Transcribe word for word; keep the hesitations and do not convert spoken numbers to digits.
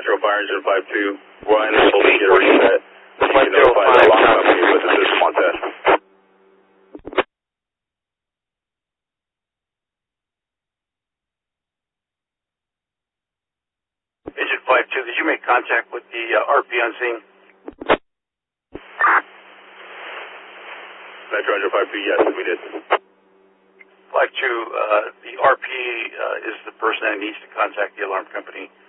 Metro Fire Engine five two. We're unable to get a reset. You can notify the alarm company with the system on test. Agent five two, did you make contact with the uh, R P on scene? Metro Engine five two, yes, we did. five two, uh, the R P uh, is the person that needs to contact the alarm company.